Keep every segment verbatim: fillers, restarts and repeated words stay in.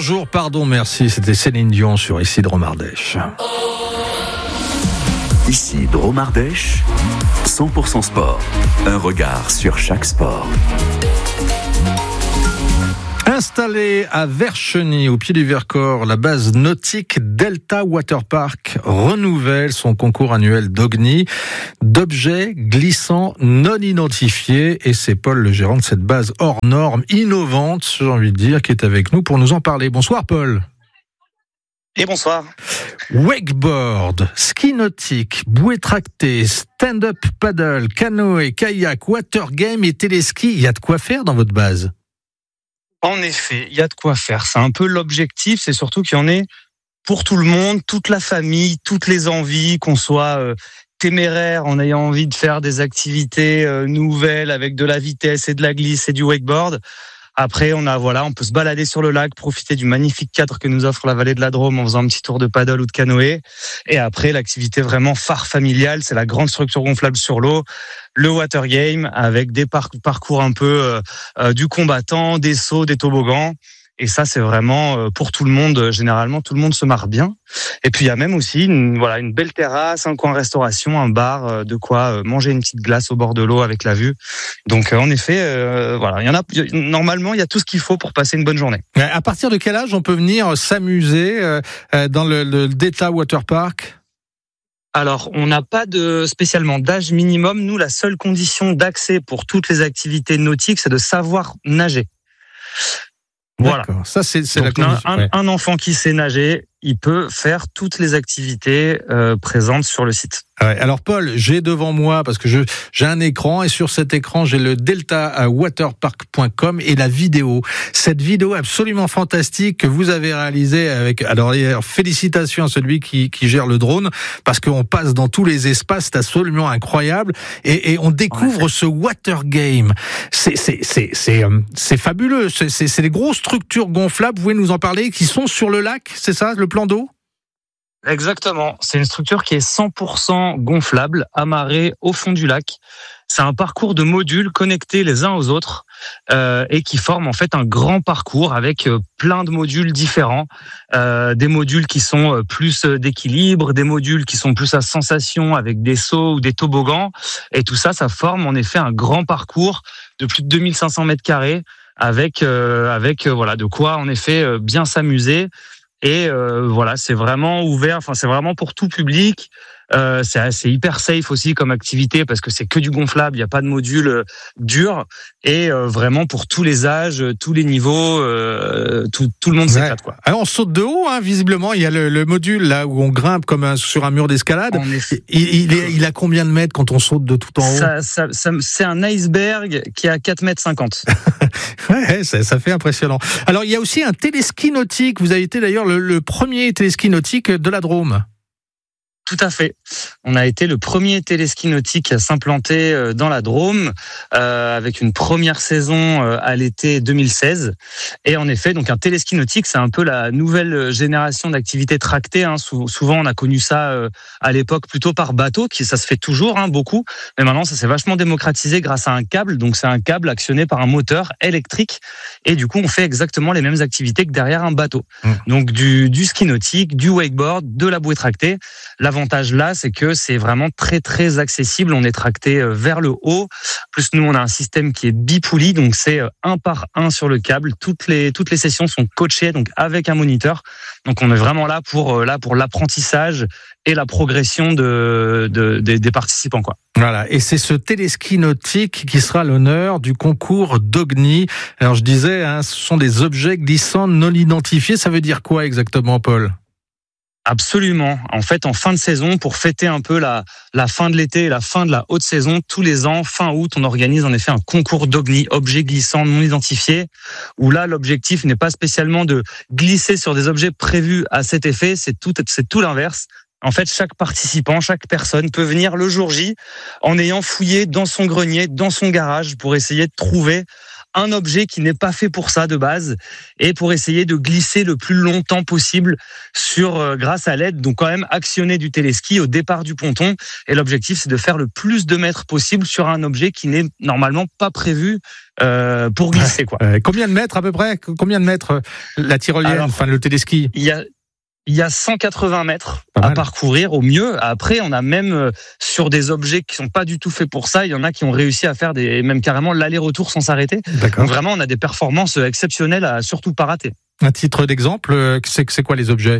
bonjour, pardon, merci, c'était Céline Dion sur Ici Dromardèche. Ici Dromardèche, cent pour cent sport. Un regard sur chaque sport. Installée à Vercheny, au pied du Vercors, la base nautique Delta Water Park renouvelle son concours annuel d'Ogni d'objets glissants non identifiés. Et c'est Paul, le gérant de cette base hors norme, innovante, j'ai envie de dire, qui est avec nous pour nous en parler. Bonsoir Paul. Et bonsoir. Wakeboard, ski nautique, bouée tractée, stand-up paddle, canoë, kayak, water game et téléski, il y a de quoi faire dans votre base? En effet, il y a de quoi faire. C'est un peu l'objectif, c'est surtout qu'il y en ait pour tout le monde, toute la famille, toutes les envies, qu'on soit euh, téméraire en ayant envie de faire des activités euh, nouvelles avec de la vitesse et de la glisse et du wakeboard. Après, on a voilà, on peut se balader sur le lac, profiter du magnifique cadre que nous offre la vallée de la Drôme en faisant un petit tour de paddle ou de canoë. Et après, l'activité vraiment phare familiale, c'est la grande structure gonflable sur l'eau, le water game avec des par- parcours un peu euh, euh, du combattant, des sauts, des toboggans. Et ça, c'est vraiment euh, pour tout le monde. Généralement, tout le monde se marre bien. Et puis, il y a même aussi une, voilà, une belle terrasse, un coin restauration, un bar, euh, de quoi euh, manger une petite glace au bord de l'eau avec la vue. Donc, euh, en effet, euh, voilà, il y en a. Normalement, il y a tout ce qu'il faut pour passer une bonne journée. À partir de quel âge on peut venir s'amuser euh, dans le, le Delta Water Park ? Alors, on n'a pas de spécialement d'âge minimum. Nous, la seule condition d'accès pour toutes les activités nautiques, c'est de savoir nager. Voilà. D'accord. Ça, c'est, c'est Donc, la condition. Un, ouais. un enfant qui sait nager, il peut faire toutes les activités euh, présentes sur le site. Ouais. Alors Paul, j'ai devant moi, parce que je, j'ai un écran, et sur cet écran, j'ai le delta waterpark point com et la vidéo. Cette vidéo absolument fantastique que vous avez réalisée avec, alors félicitations à celui qui, qui gère le drone, parce qu'on passe dans tous les espaces, c'est absolument incroyable, et, et on découvre ouais. ce water game. C'est, c'est, c'est, c'est, c'est fabuleux. C'est, c'est, c'est des grosses structures gonflables, vous pouvez nous en parler, qui sont sur le lac, c'est ça, le plan d'eau? Exactement. C'est une structure qui est cent pour cent gonflable, amarrée au fond du lac. C'est un parcours de modules connectés les uns aux autres euh, et qui forment en fait un grand parcours avec euh, plein de modules différents. Euh, des modules qui sont plus d'équilibre, des modules qui sont plus à sensation avec des sauts ou des toboggans. Et tout ça, ça forme en effet un grand parcours de plus de deux mille cinq cents mètres carrés avec, euh, avec euh, voilà, de quoi en effet euh, bien s'amuser. Et euh, voilà, c'est vraiment ouvert. Enfin, c'est vraiment pour tout public. Euh, c'est, c'est hyper safe aussi comme activité parce que c'est que du gonflable. Il n'y a pas de module euh, dur et euh, vraiment pour tous les âges, tous les niveaux, euh, tout, tout le monde ouais. s'éclate quoi. Alors on saute de haut, hein, visiblement. Il y a le, le module là où on grimpe comme un, sur un mur d'escalade. Il, il, est, il a combien de mètres quand on saute de tout en haut? ça, ça, ça, C'est un iceberg qui a quatre mètres cinquante. Ouais, ça, ça fait impressionnant. Alors il y a aussi un téléski nautique. Vous avez été d'ailleurs le, le premier téléski nautique de la Drôme. Tout à fait. On a été le premier téléski nautique à s'implanter dans la Drôme euh, avec une première saison à l'été deux mille seize. Et en effet, donc un téléski nautique, c'est un peu la nouvelle génération d'activités tractées. Hein. Sou- souvent, on a connu ça euh, à l'époque plutôt par bateau, qui ça se fait toujours hein, beaucoup. Mais maintenant, ça s'est vachement démocratisé grâce à un câble. Donc, c'est un câble actionné par un moteur électrique. Et du coup, on fait exactement les mêmes activités que derrière un bateau. Mmh. Donc, du, du ski nautique, du wakeboard, de la bouée tractée. L'avantage là, c'est que c'est vraiment très très accessible. On est tracté vers le haut. Plus nous, on a un système qui est bipoulie, donc c'est un par un sur le câble. Toutes les toutes les sessions sont coachées, donc avec un moniteur. Donc on est vraiment là pour là pour l'apprentissage et la progression de, de des, des participants quoi. Voilà, et c'est ce téléski nautique qui sera l'honneur du concours d'Ogni. Alors je disais, hein, ce sont des objets glissants non identifiés. Ça veut dire quoi exactement, Paul ? Absolument. En fait, en fin de saison, pour fêter un peu la, la fin de l'été et la fin de la haute saison, tous les ans, fin août, on organise en effet un concours d'Ogni, objets glissants non identifiés, où là, l'objectif n'est pas spécialement de glisser sur des objets prévus à cet effet, c'est tout, c'est tout l'inverse. En fait, chaque participant, chaque personne peut venir le jour J en ayant fouillé dans son grenier, dans son garage, pour essayer de trouver un objet qui n'est pas fait pour ça de base et pour essayer de glisser le plus longtemps possible sur euh, grâce à l'aide, donc quand même actionner du téléski au départ du ponton. Et l'objectif, c'est de faire le plus de mètres possible sur un objet qui n'est normalement pas prévu euh, pour glisser, quoi. Euh, combien de mètres à peu près? Combien de mètres la tyrolienne, Alors, enfin le téléski? Il y a Il y a cent quatre-vingts mètres Pas à mal. parcourir au mieux. Après, on a même euh, sur des objets qui sont pas du tout faits pour ça, il y en a qui ont réussi à faire des, même carrément l'aller-retour sans s'arrêter. D'accord. Donc vraiment, on a des performances exceptionnelles à surtout pas rater. Un titre d'exemple, euh, c'est, c'est quoi les objets?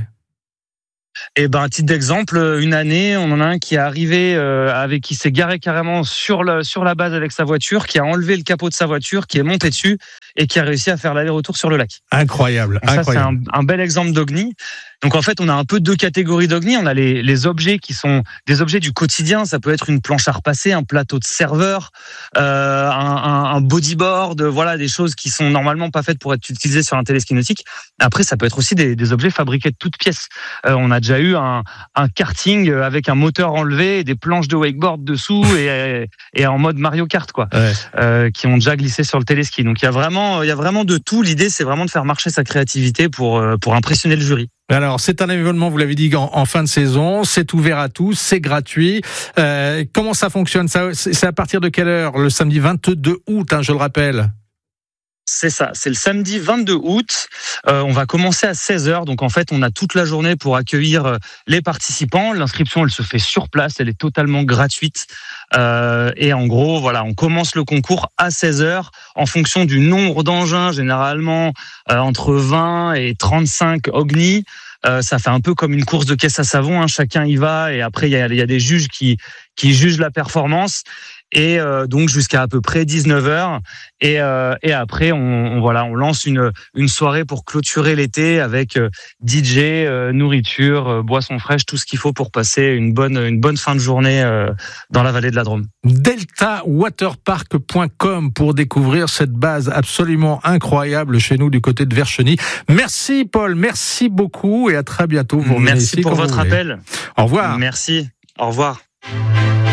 Et ben, un titre d'exemple, une année, on en a un qui est arrivé euh, avec qui s'est garé carrément sur le sur la base avec sa voiture, qui a enlevé le capot de sa voiture, qui est monté dessus et qui a réussi à faire l'aller-retour sur le lac. Incroyable, Donc ça, incroyable. c'est un, un bel exemple d'Ogni. Donc en fait, on a un peu deux catégories d'Ogni. On a les, les objets qui sont des objets du quotidien. Ça peut être une planche à repasser, un plateau de serveur, euh, un, un, un bodyboard, voilà, des choses qui sont normalement pas faites pour être utilisées sur un téléski nautique. Après, ça peut être aussi des, des objets fabriqués de toutes pièces. Euh, on a déjà eu un, un karting avec un moteur enlevé, et des planches de wakeboard dessous et, et en mode Mario Kart, quoi, Ouais. euh, qui ont déjà glissé sur le téléski. Donc il y a vraiment, il y a vraiment de tout. L'idée, c'est vraiment de faire marcher sa créativité pour pour impressionner le jury. Alors, c'est un événement, vous l'avez dit, en, en fin de saison, c'est ouvert à tous, c'est gratuit. Euh, comment ça fonctionne ça, c'est, c'est à partir de quelle heure? Le samedi vingt-deux août, hein, je le rappelle. C'est ça, c'est le samedi vingt-deux août. Euh, on va commencer à seize heures. Donc en fait, on a toute la journée pour accueillir les participants. L'inscription, elle se fait sur place, elle est totalement gratuite. Euh, et en gros, voilà, on commence le concours à seize heures en fonction du nombre d'engins, généralement euh, entre vingt et trente-cinq Ogni. Euh, ça fait un peu comme une course de caisse à savon, hein. Chacun y va et après il y a, il y a des juges qui qui jugent la performance. Et euh, donc jusqu'à à peu près dix-neuf heures et euh, et après on, on voilà on lance une une soirée pour clôturer l'été avec euh, D J, euh, nourriture, euh, boissons fraîches, tout ce qu'il faut pour passer une bonne une bonne fin de journée euh, dans la vallée de la Drôme. delta waterpark point com pour découvrir cette base absolument incroyable chez nous du côté de Vercheny. Merci Paul, merci beaucoup et à très bientôt. Vous revenez Merci ici pour quand votre vous voulez. appel. Au revoir. Merci. Au revoir.